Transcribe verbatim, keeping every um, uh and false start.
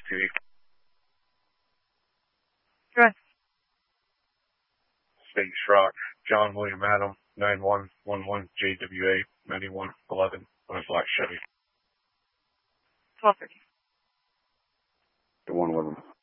T V. Good. Space Rock, John William Adam, nine one one one J W A, ninety-one eleven, on a black Chevy. twelve thirty. one eleven.